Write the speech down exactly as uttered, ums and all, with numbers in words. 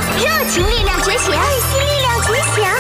热情力量觉醒，爱心力量觉醒。